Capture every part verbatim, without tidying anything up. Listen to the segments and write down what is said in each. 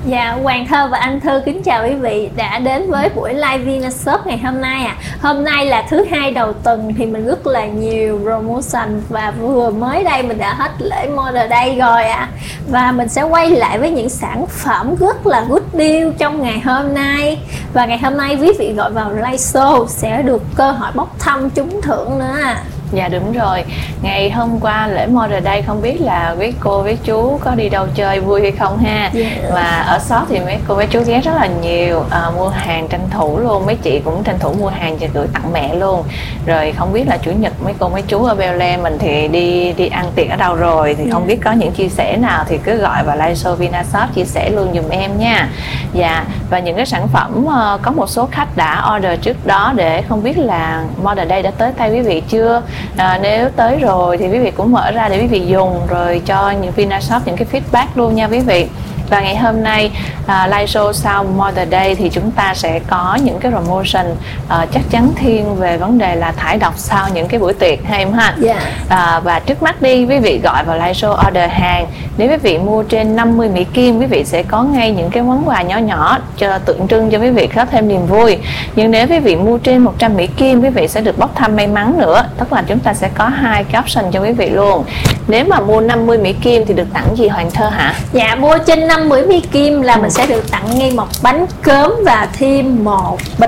Dạ, Hoàng Thơ và anh Thư kính chào quý vị đã đến với buổi live Vinashop ngày hôm nay à. Hôm nay là thứ hai đầu tuần thì mình rất là nhiều promotion và vừa mới đây mình đã hết lễ Mother Day rồi ạ. À. Và mình sẽ quay lại với những sản phẩm rất là good deal trong ngày hôm nay. Và ngày hôm nay quý vị gọi vào live show sẽ được cơ hội bốc thăm trúng thưởng nữa. Dạ đúng rồi, ngày hôm qua lễ Mother Day không biết là quý cô với chú có đi đâu chơi vui hay không ha. Yeah. Và ở shop thì mấy cô với chú ghé rất là nhiều, à, mua hàng tranh thủ luôn, mấy chị cũng tranh thủ mua hàng và gửi tặng mẹ luôn. Rồi không biết là chủ nhật mấy cô mấy chú ở Bel mình thì đi đi ăn tiệc ở đâu rồi thì yeah. không biết có những chia sẻ nào thì cứ gọi vào live show Vinashop chia sẻ luôn dùm em nha. Dạ, và những cái sản phẩm uh, có một số khách đã order trước đó để không biết là Mother Day đã tới tay quý vị chưa. À, nếu tới rồi thì quý vị cũng mở ra để quý vị dùng rồi cho những Vinashop những cái feedback luôn nha quý vị. Và ngày hôm nay à, live show sau Mother Day thì chúng ta sẽ có những cái promotion à, chắc chắn thiên về vấn đề là thải độc sau những cái buổi tiệc ha em ha. Yeah. À, và trước mắt đi quý vị gọi vào live show order hàng, nếu quý vị mua trên năm mươi Mỹ Kim quý vị sẽ có ngay những cái món quà nhỏ nhỏ cho tượng trưng cho quý vị có thêm niềm vui. Nhưng nếu quý vị mua trên một trăm Mỹ Kim quý vị sẽ được bốc thăm may mắn nữa, tức là chúng ta sẽ có hai cái option cho quý vị luôn. Nếu mà mua năm mươi Mỹ Kim thì được tặng gì Hoàng Thơ hả? Dạ, mua trên năm mươi Mỹ Kim là ừ. mình sẽ được tặng ngay một bánh cớm và thêm một bịch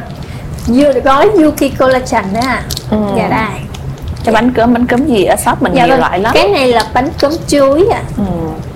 gói Yuki Collagen nữa à. Ừ. Dạ đây. Cái bánh cớm, bánh cớm gì ở shop mình dạ, nhiều loại lắm. Cái này là bánh cớm chuối à. Ừ.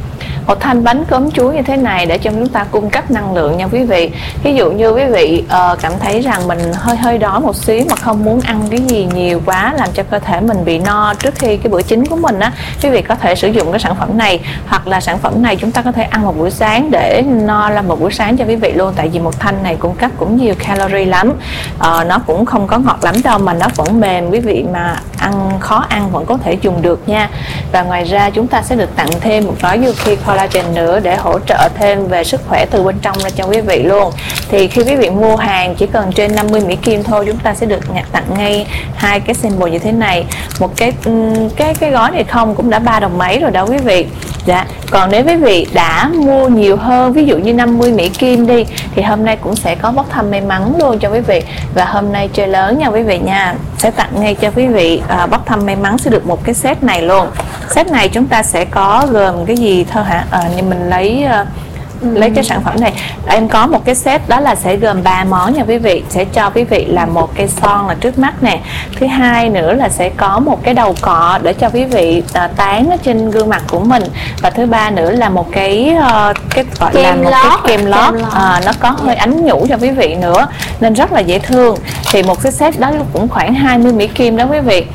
Một thanh bánh cơm chuối như thế này để cho chúng ta cung cấp năng lượng nha quý vị. Ví dụ như quý vị uh, cảm thấy rằng mình hơi hơi đói một xíu mà không muốn ăn cái gì nhiều quá làm cho cơ thể mình bị no trước khi cái bữa chính của mình á, quý vị có thể sử dụng cái sản phẩm này, hoặc là sản phẩm này chúng ta có thể ăn một buổi sáng để no làm một buổi sáng cho quý vị luôn, tại vì một thanh này cung cấp cũng nhiều calorie lắm. Uh, nó cũng không có ngọt lắm đâu mà nó vẫn mềm, quý vị mà ăn khó ăn vẫn có thể dùng được nha. Và ngoài ra chúng ta sẽ được tặng thêm một gói Yuki Collagen nữa để hỗ trợ thêm về sức khỏe từ bên trong ra cho quý vị luôn. Thì khi quý vị mua hàng chỉ cần trên năm mươi Mỹ Kim thôi, chúng ta sẽ được tặng ngay hai cái sample như thế này. Một cái cái cái gói này không cũng đã ba đồng mấy rồi đó quý vị. Dạ. Còn nếu quý vị đã mua nhiều hơn, ví dụ như năm mươi Mỹ Kim đi, thì hôm nay cũng sẽ có bốc thăm may mắn luôn cho quý vị. Và hôm nay chơi lớn nha quý vị nha, sẽ tặng ngay cho quý vị à, bốc thăm may mắn sẽ được một cái set này luôn. Set này chúng ta sẽ có gồm cái gì thôi hả? À, nhưng mình lấy uh, ừ. lấy cái sản phẩm này em có một cái set đó là sẽ gồm ba món nha quý vị. Sẽ cho quý vị là một cây son là trước mắt nè, thứ hai nữa là sẽ có một cái đầu cọ để cho quý vị uh, tán ở trên gương mặt của mình, và thứ ba nữa là một cái uh, cái gọi kem là một lót. cái kem lót, kem lót. À, nó có hơi ánh nhũ cho quý vị nữa nên rất là dễ thương. Thì một cái set đó cũng khoảng hai mươi Mỹ Kim đó quý vị.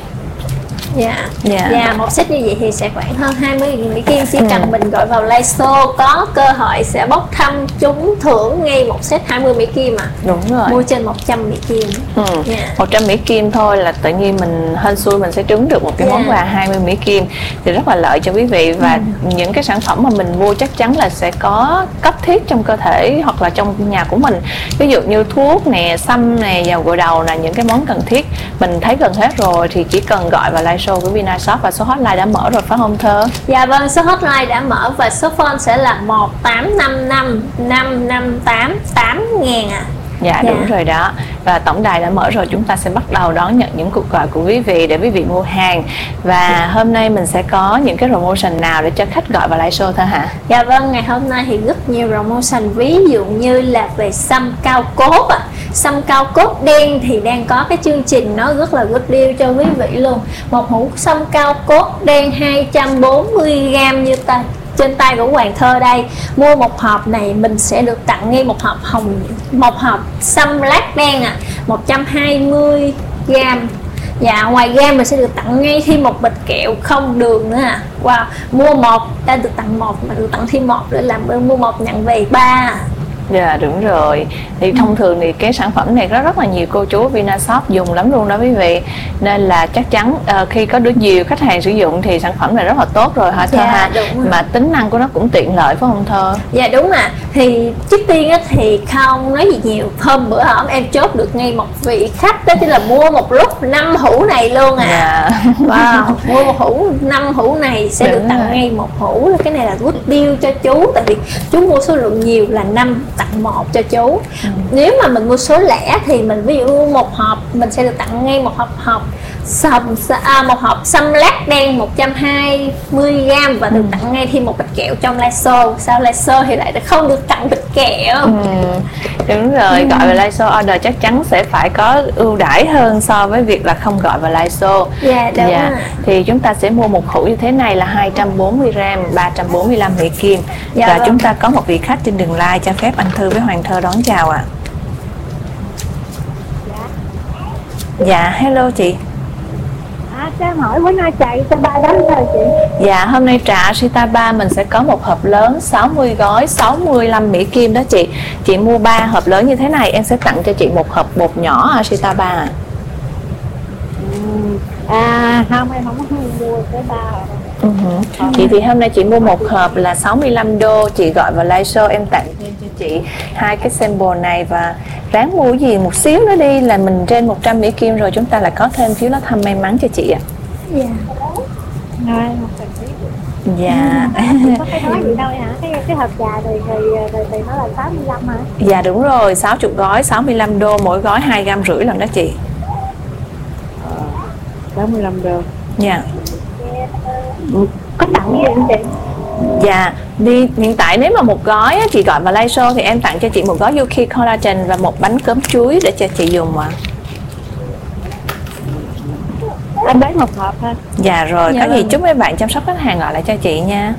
Dạ, yeah. yeah, một set như vậy thì sẽ khoảng hơn hai mươi Mỹ Kim. Chỉ cần ừ. mình gọi vào live show có cơ hội sẽ bốc thăm trúng thưởng ngay một set hai mươi Mỹ Kim à. Đúng rồi. Mua trên một trăm Mỹ Kim. Ừ. Yeah. một trăm Mỹ Kim thôi là tự nhiên mình hên xui mình sẽ trúng được một cái yeah. món quà hai mươi Mỹ Kim thì rất là lợi cho quý vị. Và ừ. những cái sản phẩm mà mình mua chắc chắn là sẽ có cấp thiết trong cơ thể hoặc là trong nhà của mình. Ví dụ như thuốc nè, xăm nè, dầu gội đầu là những cái món cần thiết mình thấy gần hết rồi thì chỉ cần gọi vào live show của Vinashop. Và số hotline đã mở rồi phải không Thơ? Dạ vâng, số hotline đã mở và số phone sẽ là một tám năm năm năm năm tám tám ngàn à. Dạ, dạ đúng rồi đó. Và tổng đài đã mở rồi, chúng ta sẽ bắt đầu đón nhận những cuộc gọi của quý vị để quý vị mua hàng. Và dạ. hôm nay mình sẽ có những cái promotion nào để cho khách gọi vào live show Thơ hả? Dạ vâng, ngày hôm nay thì rất nhiều promotion, ví dụ như là về xăm cao cốt à. Xăm cao cốt đen thì đang có cái chương trình nó rất là good deal cho quý vị luôn. Một hũ xăm cao cốt đen hai trăm bốn mươi gam như ta trên tay của Hoàng Thơ đây. Mua một hộp này mình sẽ được tặng ngay một hộp hồng, một hộp xăm lát đen à, một trăm hai mươi gam. Dạ, ngoài ra mình sẽ được tặng ngay thêm một bịch kẹo không đường nữa à. Wow, mua một đã được tặng một mà được tặng thêm một nữa, làm mua một nhận về ba. Dạ đúng rồi. Thì thông thường thì cái sản phẩm này có rất là nhiều cô chú Vinashop dùng lắm luôn đó quý vị. Nên là chắc chắn uh, khi có được nhiều khách hàng sử dụng thì sản phẩm này rất là tốt rồi hả Thơ Dạ, ha? đúng. Mà tính năng của nó cũng tiện lợi phải không Thơ? Dạ đúng à. Thì trước tiên á, thì không nói gì nhiều. Hôm bữa hổm em chốt được ngay một vị khách, đó chính là mua một lúc năm hũ này luôn à. Dạ. Wow, mua một hũ năm hũ này sẽ Đúng được tặng rồi. ngay một hũ. Cái này là good deal cho chú, tại vì chú mua số lượng nhiều là năm tặng một cho chú. Ừ. Nếu mà mình mua số lẻ thì mình ví dụ mua một hộp mình sẽ được tặng ngay một hộp hộp sầm à, một hộp xăm lát đen một trăm hai mươi gam và được ừ. tặng ngay thêm một bịch kẹo trong Lysol. Sao Lysol thì lại không được tặng bịch kẹo? Ừ. Đúng rồi, ừ. gọi vào Lysol order chắc chắn sẽ phải có ưu đãi hơn so với việc là không gọi vào Lysol. Dạ đúng dạ. rồi. Thì chúng ta sẽ mua một hũ như thế này là hai trăm bốn mươi gam, ba trăm bốn mươi lăm mỹ kim. Dạ và vâng. chúng ta có một vị khách trên đường live, cho phép anh Thư với Hoàng Thơ đón chào ạ. À. Dạ. Dạ, hello chị. À, cho em hỏi bữa nay chạy cho ba đó rồi chị. Dạ, hôm nay trà Ashita ba mình sẽ có một hộp lớn sáu mươi gói sáu mươi lăm mỹ kim đó chị. Chị mua ba hộp lớn như thế này em sẽ tặng cho chị một hộp bột nhỏ Ashita ba à. À không, em không có mua tới ba hộp. Uh-huh. Chị thì hôm nay chị mua một hộp là sáu mươi lăm đô, chị gọi vào Lysol em tặng thêm cho chị hai cái sample này, và ráng mua gì một xíu nữa đi là mình trên một trăm mỹ kim rồi, chúng ta lại có thêm phiếu lá thăm may mắn cho chị ạ. À. Dạ. Rồi, một phần phí. Dạ. Có cái gói gì đâu hả? Cái cái hộp trà thì thì thì, thì nó là sáu mươi lăm hả? Dạ đúng rồi, sáu mươi gói sáu mươi lăm đô, mỗi gói hai gam rưỡi lần đó chị. sáu mươi lăm đô. Dạ. Có tặng gì không chị? Dạ, đi hiện tại nếu mà một gói á, chị gọi vào Lysol thì em tặng cho chị một gói Yuki Collagen và một bánh cơm chuối để cho chị dùng ạ. Em bán một hộp thôi. Dạ rồi, Dạ có vâng. gì chúc mấy bạn chăm sóc khách hàng gọi lại cho chị nha.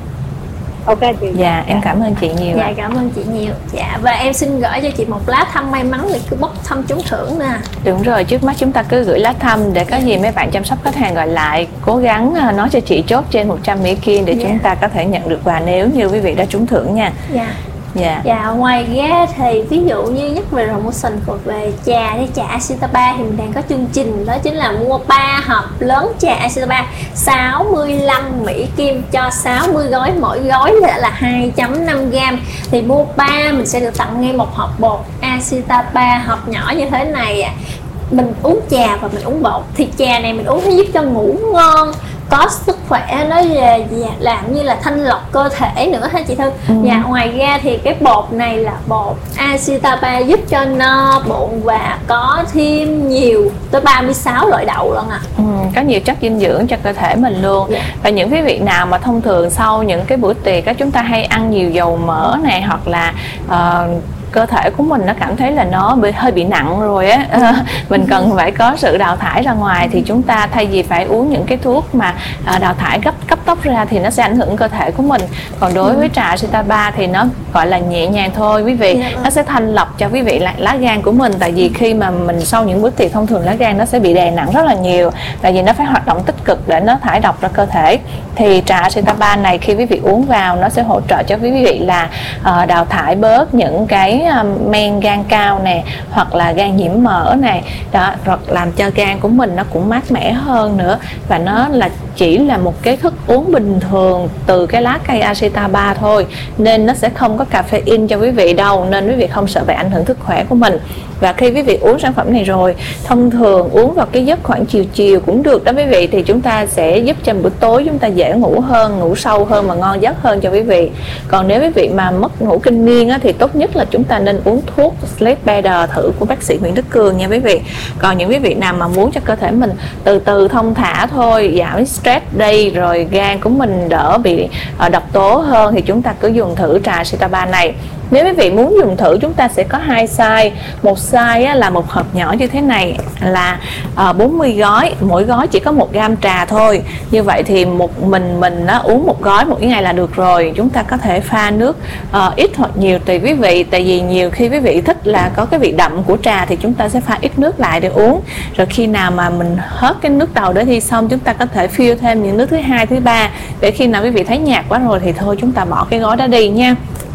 Ok chị. Dạ, em cảm ơn chị nhiều. Dạ cảm ơn chị nhiều. Dạ và em xin gửi cho chị một lá thăm may mắn để cứ bốc thăm trúng thưởng nè. Đúng rồi, trước mắt chúng ta cứ gửi lá thăm để có gì mấy bạn chăm sóc khách hàng gọi lại, cố gắng nói cho chị chốt trên một trăm mỹ kim để Dạ. chúng ta có thể nhận được quà nếu như quý vị đã trúng thưởng nha. Dạ. Dạ. Dạ ngoài ra thì ví dụ như nhắc về promotion của về trà để trà Ashita ba thì mình đang có chương trình, đó chính là mua ba hộp lớn trà Ashita ba sáu mươi lăm mỹ kim cho sáu mươi gói, mỗi gói là, là hai phẩy năm gam. Thì mua ba mình sẽ được tặng ngay một hộp bột Ashita ba hộp nhỏ như thế này à. Mình uống trà và mình uống bột thì trà này mình uống nó giúp cho ngủ ngon, có sức khỏe, nó làm như là thanh lọc cơ thể nữa ha chị Thư. Ừ. Và ngoài ra thì cái bột này là bột Ashita ba giúp cho no bụng và có thêm nhiều tới ba mươi sáu loại đậu luôn à. Ừ, có nhiều chất dinh dưỡng cho cơ thể mình luôn. Yeah. Và những quý vị nào mà thông thường sau những cái bữa tiệc á, chúng ta hay ăn nhiều dầu mỡ này, hoặc là uh, cơ thể của mình nó cảm thấy là nó bị, hơi bị nặng rồi á, mình cần phải có sự đào thải ra ngoài, thì chúng ta thay vì phải uống những cái thuốc mà à, đào thải gấp cấp tốc ra thì nó sẽ ảnh hưởng cơ thể của mình. Còn đối với trà Ashita ba thì nó gọi là nhẹ nhàng thôi quý vị, nó sẽ thanh lọc cho quý vị lá, lá gan của mình, tại vì khi mà mình sau những bữa tiệc thông thường lá gan nó sẽ bị đè nặng rất là nhiều, tại vì nó phải hoạt động tích cực để nó thải độc ra cơ thể. Thì trà Ashita ba này khi quý vị uống vào nó sẽ hỗ trợ cho quý vị là uh, đào thải bớt những cái um, men gan cao nè, hoặc là gan nhiễm mỡ này đó, hoặc làm cho gan của mình nó cũng mát mẻ hơn nữa. Và nó là chỉ là một cái thức uống bình thường từ cái lá cây Ashita ba thôi, nên nó sẽ không có caffeine cho quý vị đâu, nên quý vị không sợ về ảnh hưởng sức khỏe của mình. Và khi quý vị uống sản phẩm này rồi, thông thường uống vào cái giấc khoảng chiều chiều cũng được đó quý vị, thì chúng ta sẽ giúp cho bữa tối chúng ta dễ ngủ hơn, ngủ sâu hơn và ngon giấc hơn cho quý vị. Còn nếu quý vị mà mất ngủ kinh niên á, thì tốt nhất là chúng ta nên uống thuốc Sleep Better thử của bác sĩ Nguyễn Đức Cường nha quý vị. Còn những quý vị nào mà muốn cho cơ thể mình từ từ thông thả thôi, giảm stress đi, rồi gan của mình đỡ bị độc tố hơn, thì chúng ta cứ dùng thử trà Ashita ba này. Nếu quý vị muốn dùng thử, chúng ta sẽ có hai size. Một size á, là một hộp nhỏ như thế này là uh, bốn mươi gói, mỗi gói chỉ có một gam trà thôi. Như vậy thì một mình mình á, uống một gói một ngày là được rồi. Chúng ta có thể pha nước uh, ít hoặc nhiều tùy quý vị, tại vì nhiều khi quý vị thích là có cái vị đậm của trà thì chúng ta sẽ pha ít nước lại để uống. Rồi khi nào mà mình hết cái nước đầu đó đi xong, chúng ta có thể fill thêm những nước thứ hai, thứ ba, để khi nào quý vị thấy nhạt quá rồi thì thôi chúng ta bỏ cái gói đó đi nha.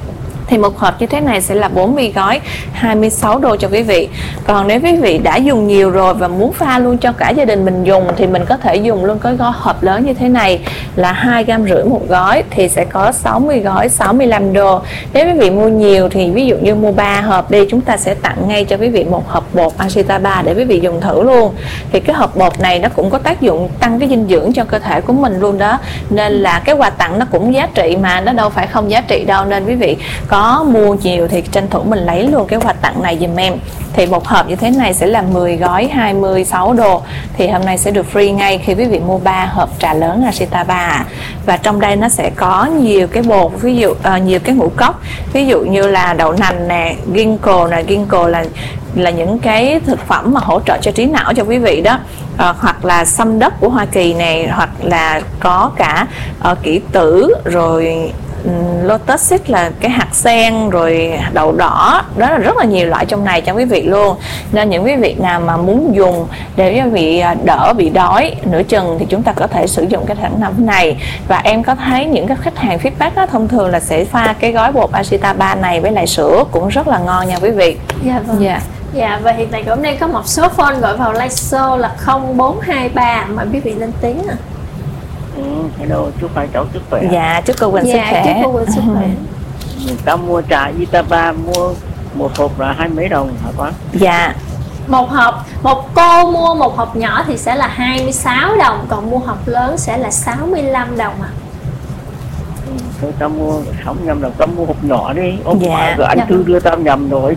Thì một hộp như thế này sẽ là bốn mươi gói, hai mươi sáu đô cho quý vị. Còn nếu quý vị đã dùng nhiều rồi và muốn pha luôn cho cả gia đình mình dùng thì mình có thể dùng luôn cái gói hộp lớn như thế này là hai gam rưỡi một gói, thì sẽ có sáu mươi gói, sáu mươi lăm đô. Nếu quý vị mua nhiều thì ví dụ như mua ba hộp đi, chúng ta sẽ tặng ngay cho quý vị một hộp bột Ashita ba để quý vị dùng thử luôn. Thì cái hộp bột này nó cũng có tác dụng tăng cái dinh dưỡng cho cơ thể của mình luôn đó, nên là cái quà tặng nó cũng giá trị mà, nó đâu phải không giá trị đâu. Nên quý vị có mua nhiều thì tranh thủ mình lấy luôn cái quà tặng này giùm em. Thì một hộp như thế này sẽ là mười gói, hai mươi sáu đô. Thì hôm nay sẽ được free ngay khi quý vị mua ba hộp trà lớn Ashita ba. Và trong đây nó sẽ có nhiều cái bột, ví dụ uh, nhiều cái ngũ cốc, ví dụ như là đậu nành nè, ginkgo nè, ginkgo là là những cái thực phẩm mà hỗ trợ cho trí não cho quý vị đó. À, hoặc là sâm đất của Hoa Kỳ này, hoặc là có cả uh, kỷ tử, rồi um, lotus seed là cái hạt sen, rồi đậu đỏ, đó là rất là nhiều loại trong này cho quý vị luôn. Nên những quý vị nào mà muốn dùng để quý vị đỡ bị đói nửa chừng thì chúng ta có thể sử dụng cái sản phẩm này. Và em có thấy những cái khách hàng feedback đó, thông thường là sẽ pha cái gói bột Ashita ba này với lại sữa cũng rất là ngon nha quý vị. Dạ vâng. Yeah. Dạ, và hiện tại cũng đang có một số phone gọi vào live show là không bốn hai ba, mà quý vị lên tiếng à. Ừ, hello, chúc hai cháu sức khỏe. Dạ, chúc cô Quỳnh Dạ, sức khỏe. chúc cô Quỳnh sức khỏe. Tao mua trà Ashita ba, mua một hộp là hai mấy đồng hả con? Dạ. Một hộp, một cô mua một hộp nhỏ thì sẽ là hai mươi sáu đồng, còn mua hộp lớn sẽ là sáu mươi lăm đồng ạ. À. Thôi tao mua sáu mươi lăm đồng, tao mua hộp nhỏ đi. Hôm Dạ. qua rồi anh Dạ. Thư đưa tao nhầm rồi.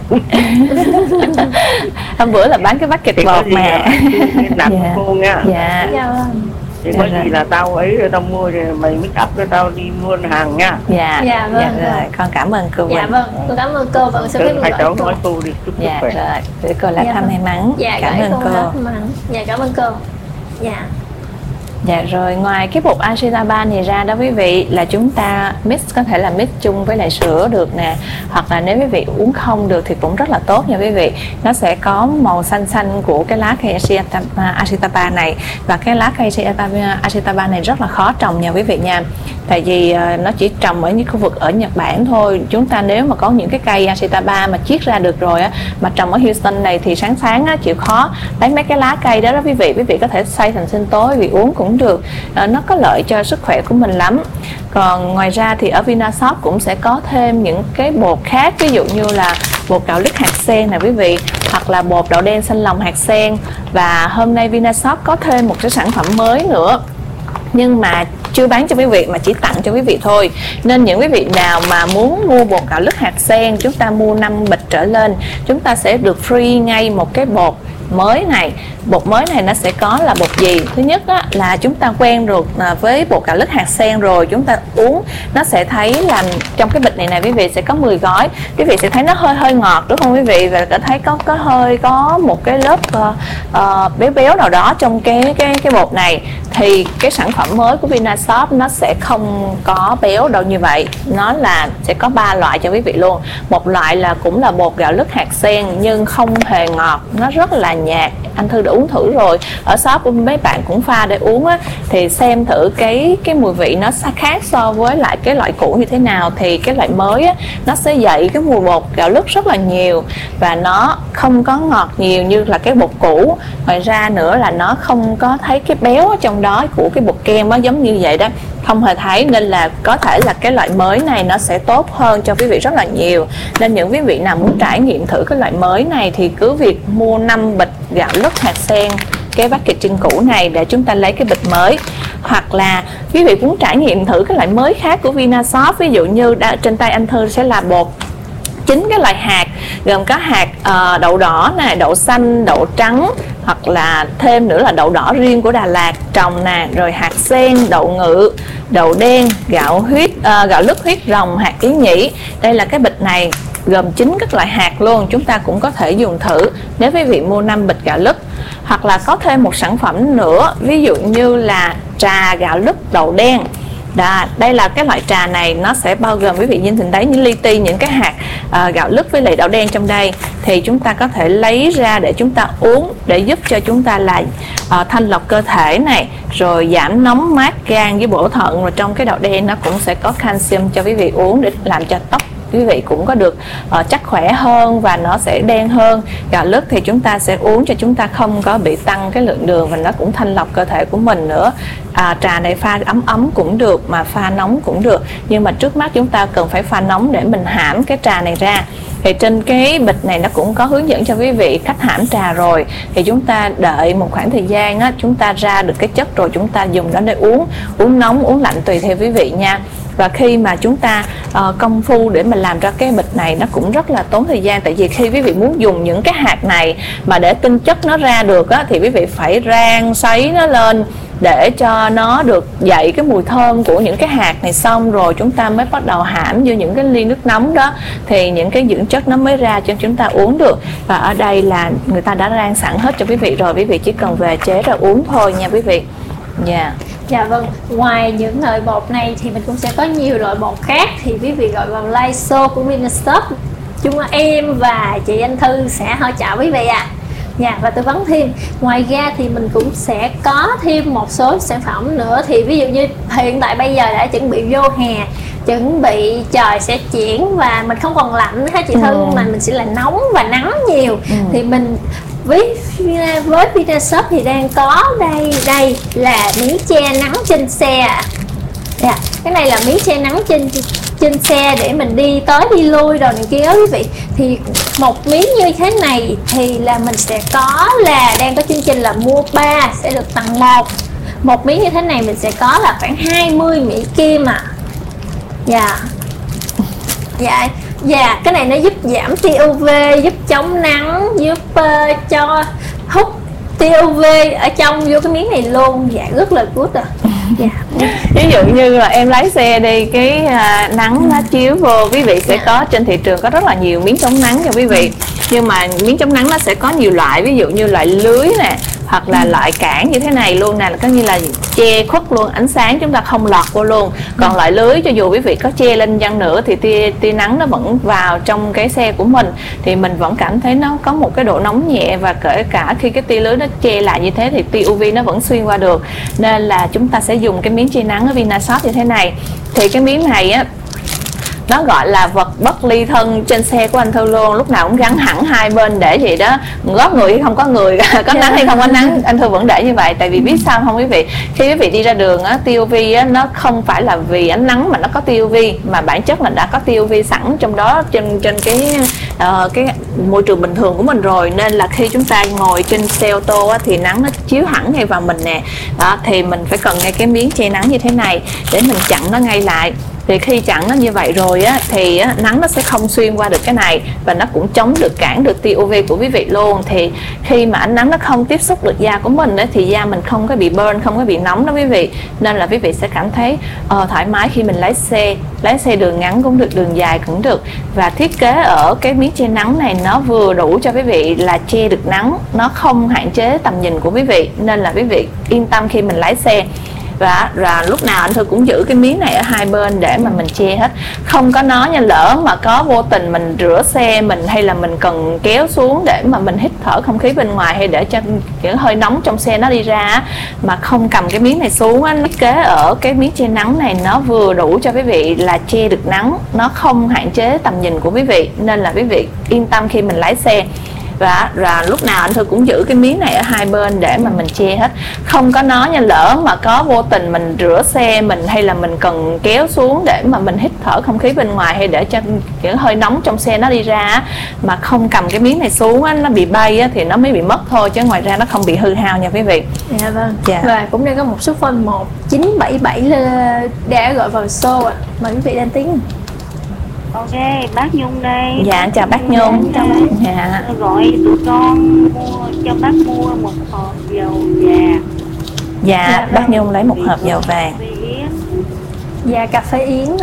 Hôm bữa là bán cái bucket Thì có bột gì mà. là anh nặng Dạ. cô nha. Dạ. Dạ vâng. Thì có Dạ gì rồi. là tao ấy rồi tao mua rồi mày mới up cho tao đi mua hàng nha. Dạ. Dạ, vâng, Dạ rồi, vâng. con cảm ơn cô Dạ Quỳnh. vâng, tôi cảm ơn cô và sẽ biết Tức hai gọi cháu cô. nói cô đi, chúc sức Dạ khỏe. rồi, gửi cô lá Dạ thăm vâng. may mắn. Dạ, Cảm gửi ơn cô. cô. Hết mặn. Dạ, cảm ơn cô. Dạ. Dạ rồi, ngoài cái bột Ashita ba này ra đó quý vị, là chúng ta mix, có thể là mix chung với lại sữa được nè, hoặc là nếu quý vị uống không được thì cũng rất là tốt nha quý vị. Nó sẽ có màu xanh xanh của cái lá cây Ashita ba này, và cái lá cây Ashita ba này rất là khó trồng nha quý vị nha. Tại vì nó chỉ trồng ở những khu vực ở Nhật Bản thôi. Chúng ta nếu mà có những cái cây Ashita ba mà chiết ra được rồi á, mà trồng ở Houston này thì sáng sáng á, chịu khó lấy mấy cái lá cây đó đó quý vị, quý vị có thể xay thành sinh tố quý vị uống cũng được. À, nó có lợi cho sức khỏe của mình lắm. Còn ngoài ra thì ở Vinashop cũng sẽ có thêm những cái bột khác, ví dụ như là bột gạo lứt hạt sen nè quý vị, hoặc là bột đậu đen xanh lòng hạt sen. Và hôm nay Vinashop có thêm một cái sản phẩm mới nữa, nhưng mà chưa bán cho quý vị mà chỉ tặng cho quý vị thôi. Nên những quý vị nào mà muốn mua bột gạo lứt hạt sen, chúng ta mua năm bịch trở lên, chúng ta sẽ được free ngay một cái bột mới này. Bột mới này nó sẽ có là bột gì? Thứ nhất á, là chúng ta quen được với bột gạo lứt hạt sen rồi, chúng ta uống nó sẽ thấy là trong cái bịch này này quý vị sẽ có mười gói. Quý vị sẽ thấy nó hơi hơi ngọt đúng không quý vị, và có thấy có có hơi có một cái lớp uh, uh, béo béo nào đó trong cái cái cái bột này. Thì cái sản phẩm mới của Vinashop nó sẽ không có béo đâu như vậy. Nó là sẽ có ba loại cho quý vị luôn. Một loại là cũng là bột gạo lứt hạt sen nhưng không hề ngọt, nó rất là nhạt. Anh Thư đã uống thử rồi, ở shop mấy bạn cũng pha để uống á, thì xem thử cái cái mùi vị nó khác so với lại cái loại cũ như thế nào. Thì cái loại mới á, nó sẽ dậy cái mùi bột gạo lứt rất là nhiều, và nó không có ngọt nhiều như là cái bột cũ. Ngoài ra nữa là nó không có thấy cái béo ở trong đó của cái bột kem á, giống như vậy đó, không hề thấy. Nên là có thể là cái loại mới này nó sẽ tốt hơn cho quý vị rất là nhiều. Nên những quý vị nào muốn trải nghiệm thử cái loại mới này thì cứ việc mua năm bịch gạo lứt hạt sen, cái packaging cũ này, để chúng ta lấy cái bịch mới. Hoặc là quý vị muốn trải nghiệm thử cái loại mới khác của Vinashop, ví dụ như đã, trên tay anh Thư sẽ là bột chín cái loại hạt, gồm có hạt uh, đậu đỏ nè, đậu xanh, đậu trắng, hoặc là thêm nữa là đậu đỏ riêng của Đà Lạt trồng nè, rồi hạt sen, đậu ngự, đậu đen, gạo huyết, uh, gạo lứt huyết rồng, hạt ý nhĩ. Đây là cái bịch này gồm chín các loại hạt luôn, chúng ta cũng có thể dùng thử nếu quý vị mua năm bịch gạo lứt. Hoặc là có thêm một sản phẩm nữa, ví dụ như là trà gạo lứt đậu đen. Đó, đây là cái loại trà này nó sẽ bao gồm quý vị nhìn thấy đấy, những li ti những cái hạt uh, gạo lứt với lại đậu đen trong đây, thì chúng ta có thể lấy ra để chúng ta uống, để giúp cho chúng ta là uh, thanh lọc cơ thể này, rồi giảm nóng mát gan với bổ thận. Rồi trong cái đậu đen nó cũng sẽ có calcium cho quý vị uống để làm cho tóc quý vị cũng có được uh, chắc khỏe hơn và nó sẽ đen hơn. Gạo lứt thì chúng ta sẽ uống cho chúng ta không có bị tăng cái lượng đường và nó cũng thanh lọc cơ thể của mình nữa. À, trà này pha ấm ấm cũng được mà pha nóng cũng được, nhưng mà trước mắt chúng ta cần phải pha nóng để mình hãm cái trà này ra. Thì trên cái bịch này nó cũng có hướng dẫn cho quý vị cách hãm trà rồi, thì chúng ta đợi một khoảng thời gian á, chúng ta ra được cái chất rồi chúng ta dùng nó để uống, uống nóng uống lạnh tùy theo quý vị nha. Và khi mà chúng ta uh, công phu để mình làm ra cái bịch này nó cũng rất là tốn thời gian, tại vì khi quý vị muốn dùng những cái hạt này mà để tinh chất nó ra được á, thì quý vị phải rang sấy nó lên để cho nó được dậy cái mùi thơm của những cái hạt này, xong rồi chúng ta mới bắt đầu hãm vô những cái ly nước nóng đó thì những cái dưỡng chất nó mới ra cho chúng ta uống được. Và ở đây là người ta đã rang sẵn hết cho quý vị rồi, quý vị chỉ cần về chế ra uống thôi nha quý vị. Dạ. Yeah. Dạ vâng, ngoài những loại bột này thì mình cũng sẽ có nhiều loại bột khác, thì quý vị gọi vào live show của Vinashop, chúng em và chị Anh Thư sẽ hỗ trợ quý vị ạ. À. Dạ, và tư vấn thêm. Ngoài ra thì mình cũng sẽ có thêm một số sản phẩm nữa, thì ví dụ như hiện tại bây giờ đã chuẩn bị vô hè, chuẩn bị trời sẽ chuyển và mình không còn lạnh ha chị Thư, ừ. mà mình sẽ là nóng và nắng nhiều, ừ. thì mình với với Vinashop thì đang có đây đây là miếng che nắng trên xe ạ. Dạ, cái này là miếng che nắng trên trên xe để mình đi tới đi lui rồi này kia quý vị. Thì một miếng như thế này thì là mình sẽ có là đang có chương trình là mua ba sẽ được tặng một. Một miếng như thế này mình sẽ có là khoảng hai mươi Mỹ Kim ạ. À. Dạ. Dạ. Dạ, cái này nó giúp giảm tia u vê, giúp chống nắng, giúp uh, cho hút tia u vê ở trong vô cái miếng này luôn. Dạ, rất là good à. Dạ. Ví dụ như là em lái xe đi, cái uh, nắng nó chiếu vô, quý vị sẽ có trên thị trường có rất là nhiều miếng chống nắng cho quý vị. Nhưng mà miếng chống nắng nó sẽ có nhiều loại, ví dụ như loại lưới nè, hoặc là loại cản như thế này luôn nè, là có như là che khuất luôn ánh sáng, chúng ta không lọt vô luôn. Còn loại lưới cho dù quý vị có che lên chăng nữa thì tia tia nắng nó vẫn vào trong cái xe của mình, thì mình vẫn cảm thấy nó có một cái độ nóng nhẹ, và kể cả khi cái tia lưới nó che lại như thế thì tia u vê nó vẫn xuyên qua được. Nên là chúng ta sẽ dùng cái miếng che nắng ở Vinashop như thế này. Thì cái miếng này á, nó gọi là vật bất ly thân trên xe của anh Thư luôn, lúc nào cũng gắn hẳn hai bên để vậy đó, có người hay không có người, có nắng hay không có nắng, anh Thư vẫn để như vậy. Tại vì biết sao không quý vị, khi quý vị đi ra đường á, tia u vê á, nó không phải là vì ánh nắng mà nó có tia u vê, mà bản chất là đã có tia u vê sẵn trong đó, trên trên cái uh, cái môi trường bình thường của mình rồi. Nên là khi chúng ta ngồi trên xe ô tô á, thì nắng nó chiếu hẳn ngay vào mình nè, đó, thì mình phải cần ngay cái miếng che nắng như thế này để mình chặn nó ngay lại. Thì khi chặn nó như vậy rồi á, thì á, nắng nó sẽ không xuyên qua được cái này, và nó cũng chống được, cản được tia u vê của quý vị luôn. Thì khi mà ánh nắng nó không tiếp xúc được da của mình á, thì da mình không có bị burn, không có bị nóng đó quý vị. Nên là quý vị sẽ cảm thấy uh, thoải mái khi mình lái xe, lái xe đường ngắn cũng được, đường dài cũng được. Và thiết kế ở cái miếng che nắng này nó vừa đủ cho quý vị là che được nắng, nó không hạn chế tầm nhìn của quý vị, nên là quý vị yên tâm khi mình lái xe. Và, và lúc nào anh Thư cũng giữ cái miếng này ở hai bên để mà mình che hết, không có nó nha. Lỡ mà có vô tình mình rửa xe mình, hay là mình cần kéo xuống để mà mình hít thở không khí bên ngoài, hay để cho kiểu hơi nóng trong xe nó đi ra, mà không cầm cái miếng này xuống á, thiết kế ở cái miếng che nắng này nó vừa đủ cho quý vị là che được nắng, nó không hạn chế tầm nhìn của quý vị, nên là quý vị yên tâm khi mình lái xe. Và, và lúc nào anh Thư cũng giữ cái miếng này ở hai bên để mà mình che hết, không có nó nha. Lỡ mà có vô tình mình rửa xe mình, hay là mình cần kéo xuống để mà mình hít thở không khí bên ngoài, hay để cho kiểu hơi nóng trong xe nó đi ra, mà không cầm cái miếng này xuống á, nó bị bay á, thì nó mới bị mất thôi, chứ ngoài ra nó không bị hư hao nha quý vị. Dạ vâng. Dạ. Và cũng đang có một số phone một chín bảy bảy để gọi vào show ạ. À. Mời quý vị lên tiếng. Ok, bác Nhung đây. Dạ, chào bác Nhung. Chào bác. Dạ. Gọi tụi con mua cho bác mua một hộp dầu vàng. Dạ, dạ bác Nhung lấy một hộp dầu vàng. Dạ, cà phê yến.